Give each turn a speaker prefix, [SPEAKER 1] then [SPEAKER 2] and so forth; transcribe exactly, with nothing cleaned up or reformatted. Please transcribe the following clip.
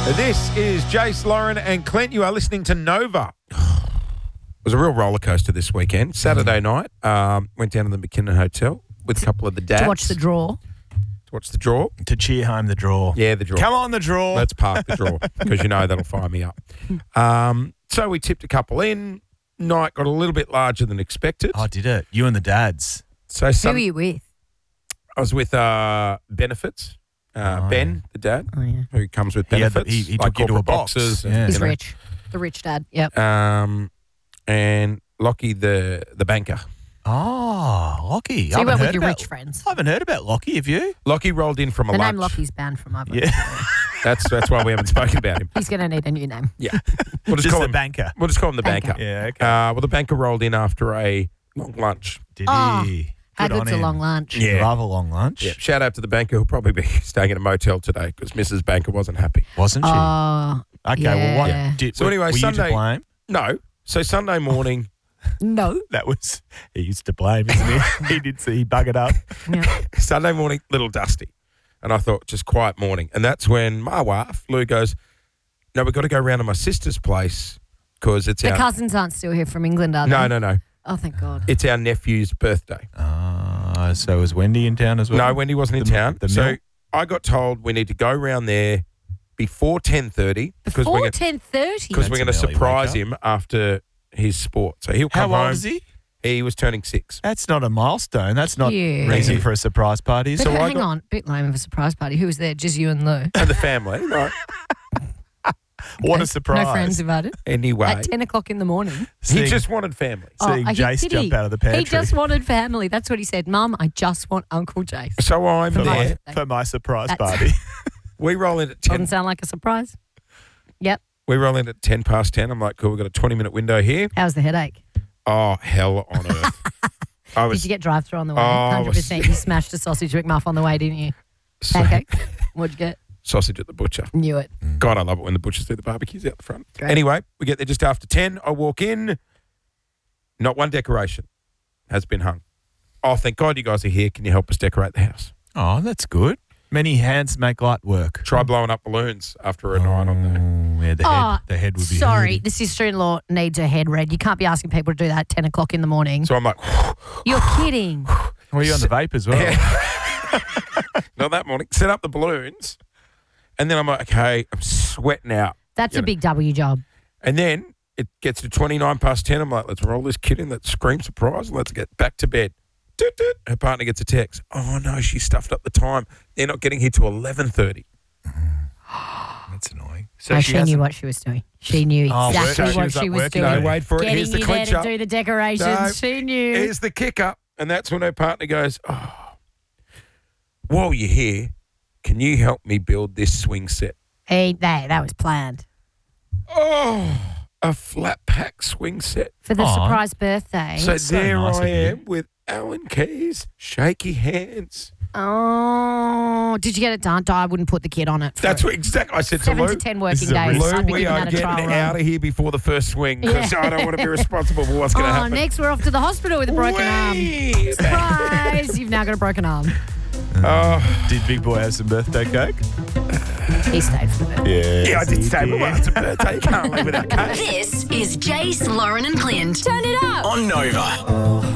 [SPEAKER 1] This is Jace, Lauren and Clint. You are listening to Nova. It was a real roller coaster this weekend. Saturday night, um, went down to the McKinnon Hotel with a couple of the dads.
[SPEAKER 2] To watch the draw.
[SPEAKER 1] To watch the draw.
[SPEAKER 3] To cheer home the draw.
[SPEAKER 1] Yeah, the draw.
[SPEAKER 3] Come on, the draw.
[SPEAKER 1] Let's park the draw because you know that'll fire me up. Um, so we tipped a couple in. Night got a little bit larger than expected.
[SPEAKER 3] Oh, did it? You and the dads.
[SPEAKER 1] So
[SPEAKER 2] Who
[SPEAKER 1] some,
[SPEAKER 2] were you with?
[SPEAKER 1] I was with uh, Benefits. Uh,
[SPEAKER 3] Oh,
[SPEAKER 1] Ben, the dad,
[SPEAKER 2] Oh, yeah.
[SPEAKER 1] who comes with
[SPEAKER 3] He had the-
[SPEAKER 1] benefits.
[SPEAKER 3] he- he
[SPEAKER 1] like
[SPEAKER 3] took you to a
[SPEAKER 1] corporate
[SPEAKER 3] box.
[SPEAKER 1] boxes and,
[SPEAKER 3] Yeah.
[SPEAKER 1] you
[SPEAKER 2] He's
[SPEAKER 1] know.
[SPEAKER 2] rich. The rich dad. Yep.
[SPEAKER 1] Um, and Lockie, the the banker.
[SPEAKER 3] Oh, Lockie.
[SPEAKER 2] So
[SPEAKER 3] I
[SPEAKER 2] you
[SPEAKER 3] haven't
[SPEAKER 2] went with
[SPEAKER 3] heard
[SPEAKER 2] your
[SPEAKER 3] about-
[SPEAKER 2] rich friends.
[SPEAKER 3] I haven't heard about Lockie, have you?
[SPEAKER 1] Lockie rolled in from a
[SPEAKER 2] The
[SPEAKER 1] lunch.
[SPEAKER 2] name Lockie's banned from my book.
[SPEAKER 3] Yeah.
[SPEAKER 1] That's that's why we haven't spoken about him.
[SPEAKER 2] He's going to need a new name.
[SPEAKER 1] Yeah, we'll just,
[SPEAKER 3] Just
[SPEAKER 1] call
[SPEAKER 3] the
[SPEAKER 1] him.
[SPEAKER 3] banker.
[SPEAKER 1] We'll just call him the
[SPEAKER 2] Banker.
[SPEAKER 1] banker.
[SPEAKER 3] Yeah, okay.
[SPEAKER 1] Uh, well, the banker rolled in after a long lunch.
[SPEAKER 3] Did
[SPEAKER 2] Oh,
[SPEAKER 3] he?
[SPEAKER 2] How
[SPEAKER 3] Good on
[SPEAKER 2] good's a
[SPEAKER 3] him.
[SPEAKER 2] long lunch?
[SPEAKER 1] Yeah.
[SPEAKER 3] Love a long lunch.
[SPEAKER 1] Yeah. Shout out to the banker who'll probably be staying in a motel today because Missus Banker wasn't happy.
[SPEAKER 3] Wasn't she?
[SPEAKER 2] Oh,
[SPEAKER 3] okay, well, what
[SPEAKER 2] yeah.
[SPEAKER 3] did,
[SPEAKER 1] So
[SPEAKER 3] were-
[SPEAKER 1] anyway,
[SPEAKER 3] were
[SPEAKER 1] Sunday-
[SPEAKER 3] you to blame?
[SPEAKER 1] No. So Sunday morning,
[SPEAKER 2] no.
[SPEAKER 3] That was, he used to blame, isn't he? he did see, he buggered up.
[SPEAKER 2] Yeah.
[SPEAKER 1] Sunday morning, little dusty. And I thought, just quiet morning. And that's when my wife, Lou, goes, no, we've got to go round to my sister's place because it's
[SPEAKER 2] The
[SPEAKER 1] our...
[SPEAKER 2] cousins aren't still here from England, are they?
[SPEAKER 1] No, no, no.
[SPEAKER 2] Oh, thank God.
[SPEAKER 1] It's our nephew's birthday.
[SPEAKER 3] Uh, so was Wendy in town as well?
[SPEAKER 1] No, Wendy wasn't in
[SPEAKER 3] The-
[SPEAKER 1] town.
[SPEAKER 3] the
[SPEAKER 1] so
[SPEAKER 3] mill?
[SPEAKER 1] I got told we need to go round there before ten thirty because
[SPEAKER 2] Before
[SPEAKER 1] we're
[SPEAKER 2] ten thirty.
[SPEAKER 1] because we're going
[SPEAKER 3] That's
[SPEAKER 1] to
[SPEAKER 3] an early
[SPEAKER 1] surprise
[SPEAKER 3] wake-up.
[SPEAKER 1] him after his sport. So he'll
[SPEAKER 3] How
[SPEAKER 1] come
[SPEAKER 3] old
[SPEAKER 1] home.
[SPEAKER 3] is he?
[SPEAKER 1] He was turning six.
[SPEAKER 3] That's not a milestone. That's not
[SPEAKER 2] Yeah.
[SPEAKER 3] reason
[SPEAKER 1] Thank you.
[SPEAKER 3] for a surprise party.
[SPEAKER 2] But
[SPEAKER 3] So I
[SPEAKER 2] hang
[SPEAKER 3] got,
[SPEAKER 2] on, bit lame of a surprise party. Who was there? Just you and Lou.
[SPEAKER 1] And the family. Right.
[SPEAKER 3] what
[SPEAKER 2] Okay.
[SPEAKER 3] a surprise.
[SPEAKER 2] No friends invited.
[SPEAKER 1] Anyway,
[SPEAKER 2] At ten o'clock in the morning.
[SPEAKER 1] he
[SPEAKER 3] Seeing-
[SPEAKER 1] just wanted family.
[SPEAKER 3] Seeing
[SPEAKER 2] oh, he-
[SPEAKER 3] Jace
[SPEAKER 2] did
[SPEAKER 3] jump
[SPEAKER 2] he?
[SPEAKER 3] out of the pantry.
[SPEAKER 2] He just wanted family. That's what he said. Mum, I just want Uncle Jace.
[SPEAKER 1] So I'm
[SPEAKER 3] for
[SPEAKER 1] there.
[SPEAKER 3] my, for my surprise
[SPEAKER 2] That's-
[SPEAKER 3] party.
[SPEAKER 1] We roll in at
[SPEAKER 2] Doesn't
[SPEAKER 1] ten.
[SPEAKER 2] sound like a surprise. Yep.
[SPEAKER 1] We roll in at ten past ten. I'm like, cool. We've got a twenty minute window here.
[SPEAKER 2] How's the headache?
[SPEAKER 1] Oh, hell on earth. I was
[SPEAKER 2] Did you get drive through on the way?
[SPEAKER 1] Oh, I was-
[SPEAKER 2] one hundred percent. You smashed a sausage McMuff on the way, didn't you?
[SPEAKER 1] so-
[SPEAKER 2] Pancake. What'd you get?
[SPEAKER 1] sausage at the butcher.
[SPEAKER 2] Knew it.
[SPEAKER 1] God, I love it when the butchers do the barbecues out the front.
[SPEAKER 2] Great.
[SPEAKER 1] Anyway, we get there just after ten. I walk in. Not one decoration has been hung. Oh, thank God you guys are here. Can you help us decorate the house?
[SPEAKER 3] Oh, that's good. Many hands make light work.
[SPEAKER 1] Try blowing up balloons after a night on there.
[SPEAKER 3] Oh, yeah, the
[SPEAKER 2] Oh,
[SPEAKER 3] head, the head would be.
[SPEAKER 2] Sorry, the sister-in-law needs her head read. You can't be asking people to do that at ten o'clock in the morning.
[SPEAKER 1] So I'm like,
[SPEAKER 2] You're kidding.
[SPEAKER 3] Were you on the vape as well?
[SPEAKER 1] not that morning. Set up the balloons. And then I'm like, okay, I'm sweating out.
[SPEAKER 2] That's
[SPEAKER 1] You
[SPEAKER 2] a
[SPEAKER 1] know.
[SPEAKER 2] big W job.
[SPEAKER 1] And then it gets to twenty-nine past ten. I'm like, let's roll this kid in. Let's scream surprise. And let's get back to bed. Doot, doot. Her partner gets a text. Oh, no, she stuffed up the time. They're not getting here till eleven thirty.
[SPEAKER 3] That's annoying. So
[SPEAKER 2] No, she,
[SPEAKER 3] hasn't-
[SPEAKER 2] knew what she was doing. She knew
[SPEAKER 3] Oh,
[SPEAKER 2] exactly
[SPEAKER 3] work- she
[SPEAKER 2] what
[SPEAKER 3] was
[SPEAKER 2] she
[SPEAKER 3] up
[SPEAKER 2] was
[SPEAKER 3] working
[SPEAKER 2] doing.
[SPEAKER 3] day.
[SPEAKER 1] No, wait for it.
[SPEAKER 2] Getting
[SPEAKER 1] Here's the
[SPEAKER 2] you there
[SPEAKER 1] clincher.
[SPEAKER 2] to do the decorations.
[SPEAKER 1] No.
[SPEAKER 2] She knew.
[SPEAKER 1] Here's the kicker. And that's when her partner goes, oh, while you're here, can you help me build this swing set?
[SPEAKER 2] Hey, that, that was planned.
[SPEAKER 1] Oh, a flat pack swing set.
[SPEAKER 2] For the
[SPEAKER 3] Aw.
[SPEAKER 2] surprise birthday.
[SPEAKER 1] So
[SPEAKER 3] so
[SPEAKER 1] there
[SPEAKER 3] nice
[SPEAKER 1] I
[SPEAKER 3] of you.
[SPEAKER 1] am with Alan Keys, shaky hands.
[SPEAKER 2] Oh, did you get it done? I wouldn't put the kid on it. For
[SPEAKER 1] That's what exactly I said to
[SPEAKER 2] seven
[SPEAKER 1] Lou.
[SPEAKER 2] to ten
[SPEAKER 3] This
[SPEAKER 2] working
[SPEAKER 3] is a
[SPEAKER 2] days.
[SPEAKER 3] risk.
[SPEAKER 1] Lou,
[SPEAKER 2] I'd be
[SPEAKER 1] we
[SPEAKER 2] giving
[SPEAKER 1] are
[SPEAKER 2] that a
[SPEAKER 1] getting
[SPEAKER 2] trial
[SPEAKER 1] out
[SPEAKER 2] run.
[SPEAKER 1] of here before the first swing because
[SPEAKER 2] Yeah.
[SPEAKER 1] I don't want to be responsible for what's going to
[SPEAKER 2] Oh,
[SPEAKER 1] happen.
[SPEAKER 2] next we're off to the hospital with a broken arm.
[SPEAKER 1] Whee!
[SPEAKER 2] Surprise! You've now got a broken arm.
[SPEAKER 1] Oh,
[SPEAKER 3] Did Big Boy have some birthday cake?
[SPEAKER 2] He stayed for the birthday.
[SPEAKER 3] Yeah.
[SPEAKER 1] yeah, I did say, but well, it's a birthday. You can't live without cake.
[SPEAKER 4] This is Jace, Lauren and Clint. Turn it up.
[SPEAKER 5] On Nova.